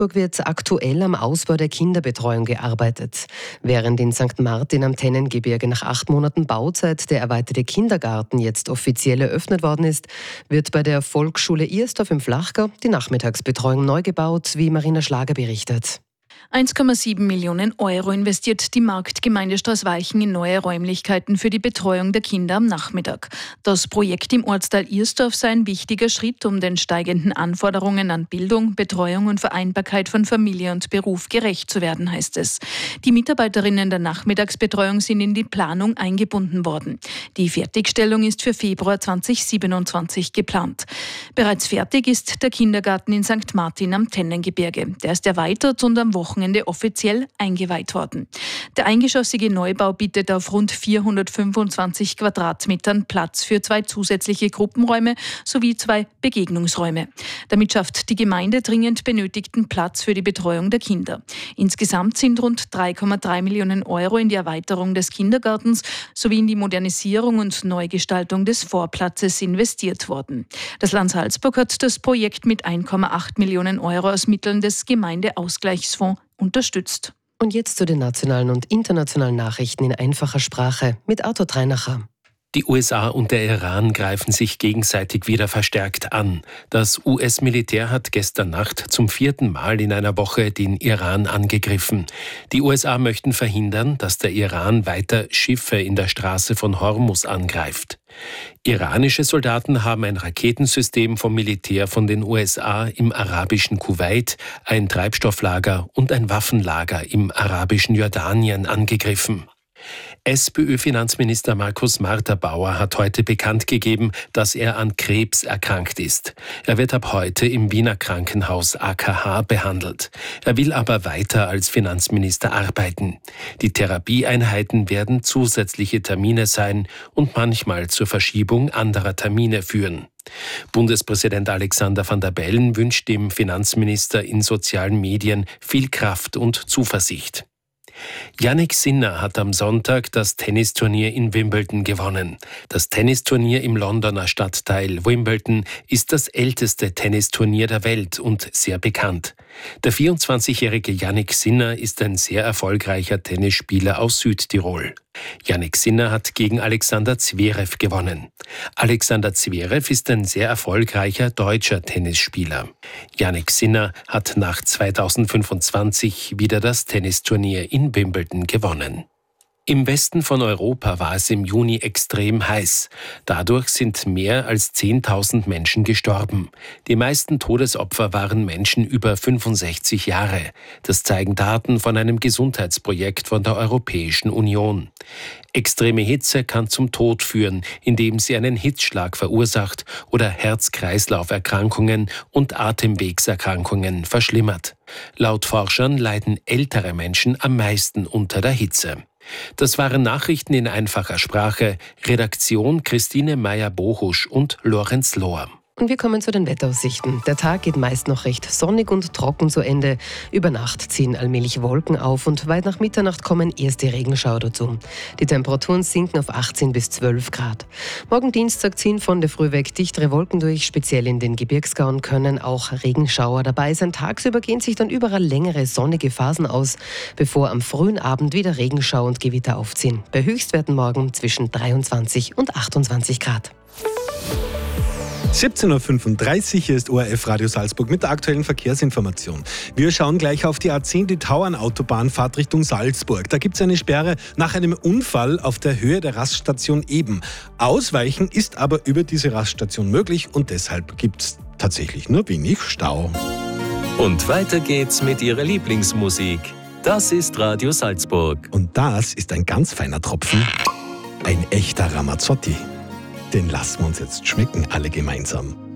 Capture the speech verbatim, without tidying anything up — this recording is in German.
Salzburg wird aktuell am Ausbau der Kinderbetreuung gearbeitet. Während in Sankt Martin am Tennengebirge nach acht Monaten Bauzeit der erweiterte Kindergarten jetzt offiziell eröffnet worden ist, wird bei der Volksschule Irsdorf im Flachgau die Nachmittagsbetreuung neu gebaut, wie Marina Schlager berichtet. eins Komma sieben Millionen Euro investiert die Marktgemeinde Straßwalchen in neue Räumlichkeiten für die Betreuung der Kinder am Nachmittag. Das Projekt im Ortsteil Irsdorf sei ein wichtiger Schritt, um den steigenden Anforderungen an Bildung, Betreuung und Vereinbarkeit von Familie und Beruf gerecht zu werden, heißt es. Die Mitarbeiterinnen der Nachmittagsbetreuung sind in die Planung eingebunden worden. Die Fertigstellung ist für Februar zweitausendsiebenundzwanzig geplant. Bereits fertig ist der Kindergarten in Sankt Martin am Tennengebirge. Der ist erweitert und am Wochenende offiziell eingeweiht worden. Der eingeschossige Neubau bietet auf rund vierhundertfünfundzwanzig Quadratmetern Platz für zwei zusätzliche Gruppenräume sowie zwei Begegnungsräume. Damit schafft die Gemeinde dringend benötigten Platz für die Betreuung der Kinder. Insgesamt sind rund drei Komma drei Millionen Euro in die Erweiterung des Kindergartens sowie in die Modernisierung und Neugestaltung des Vorplatzes investiert worden. Das Land Salzburg hat das Projekt mit eins Komma acht Millionen Euro aus Mitteln des Gemeindeausgleichsfonds unterstützt. Und jetzt zu den nationalen und internationalen Nachrichten in einfacher Sprache mit Arthur Treinacher. Die U S A und der Iran greifen sich gegenseitig wieder verstärkt an. Das U S-Militär hat gestern Nacht zum vierten Mal in einer Woche den Iran angegriffen. Die U S A möchten verhindern, dass der Iran weiter Schiffe in der Straße von Hormuz angreift. Iranische Soldaten haben ein Raketensystem vom Militär von den U S A im arabischen Kuwait, ein Treibstofflager und ein Waffenlager im arabischen Jordanien angegriffen. SPÖ-Finanzminister Markus Marter-Bauer hat heute bekannt gegeben, dass er an Krebs erkrankt ist. Er wird ab heute im Wiener Krankenhaus A K H behandelt. Er will aber weiter als Finanzminister arbeiten. Die Therapieeinheiten werden zusätzliche Termine sein und manchmal zur Verschiebung anderer Termine führen. Bundespräsident Alexander Van der Bellen wünscht dem Finanzminister in sozialen Medien viel Kraft und Zuversicht. Jannik Sinner hat am Sonntag das Tennisturnier in Wimbledon gewonnen. Das Tennisturnier im Londoner Stadtteil Wimbledon ist das älteste Tennisturnier der Welt und sehr bekannt. Der vierundzwanzigjährige Jannik Sinner ist ein sehr erfolgreicher Tennisspieler aus Südtirol. Jannik Sinner hat gegen Alexander Zverev gewonnen. Alexander Zverev ist ein sehr erfolgreicher deutscher Tennisspieler. Jannik Sinner hat nach zweitausendfünfundzwanzig wieder das Tennisturnier in Wimbledon gewonnen. Im Westen von Europa war es im Juni extrem heiß. Dadurch sind mehr als zehntausend Menschen gestorben. Die meisten Todesopfer waren Menschen über fünfundsechzig Jahre. Das zeigen Daten von einem Gesundheitsprojekt von der Europäischen Union. Extreme Hitze kann zum Tod führen, indem sie einen Hitzschlag verursacht oder Herz-Kreislauf-Erkrankungen und Atemwegserkrankungen verschlimmert. Laut Forschern leiden ältere Menschen am meisten unter der Hitze. Das waren Nachrichten in einfacher Sprache. Redaktion Christine Meyer-Bohusch und Lorenz Lohr. Und wir kommen zu den Wetteraussichten. Der Tag geht meist noch recht sonnig und trocken zu Ende. Über Nacht ziehen allmählich Wolken auf und weit nach Mitternacht kommen erste Regenschauer dazu. Die Temperaturen sinken auf achtzehn bis zwölf Grad. Morgen Dienstag ziehen von der Früh weg dichtere Wolken durch. Speziell in den Gebirgsgauen können auch Regenschauer dabei sein. Tagsüber gehen sich dann überall längere sonnige Phasen aus, bevor am frühen Abend wieder Regenschauer und Gewitter aufziehen. Bei Höchstwerten morgen zwischen dreiundzwanzig und achtundzwanzig Grad. siebzehn Uhr fünfunddreißig, hier ist O R F Radio Salzburg mit der aktuellen Verkehrsinformation. Wir schauen gleich auf die A zehn, die Tauernautobahn-Fahrt Richtung Salzburg. Da gibt es eine Sperre nach einem Unfall auf der Höhe der Raststation Eben. Ausweichen ist aber über diese Raststation möglich und deshalb gibt es tatsächlich nur wenig Stau. Und weiter geht's mit Ihrer Lieblingsmusik. Das ist Radio Salzburg. Und das ist ein ganz feiner Tropfen, ein echter Ramazzotti. Den lassen wir uns jetzt schmecken, alle gemeinsam.